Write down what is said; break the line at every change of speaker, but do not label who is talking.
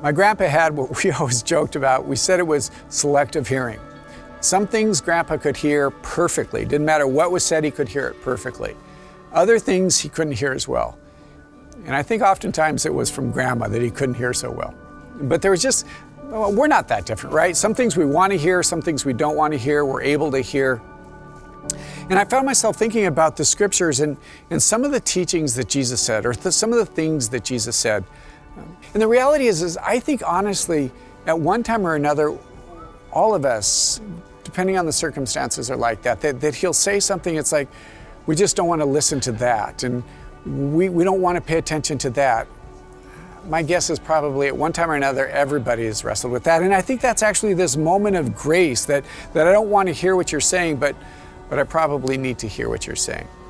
My grandpa had what we always joked about. We said it was selective hearing. Some things Grandpa could hear perfectly. Didn't matter what was said, he could hear it perfectly. Other things he couldn't hear as well. And I think oftentimes it was from Grandma that he couldn't hear so well. But there was just, well, we're not that different, right? Some things we want to hear, some things we don't want to hear, we're able to hear. And I found myself thinking about the scriptures and some of the teachings that Jesus said, or some of the things that Jesus said. And the reality is I think honestly, at one time or another, all of us, depending on the circumstances, are like that he'll say something, it's like, we just don't want to listen to that, and we don't want to pay attention to that. My guess is probably at one time or another, everybody has wrestled with that. And I think that's actually this moment of grace that I don't want to hear what you're saying, but I probably need to hear what you're saying.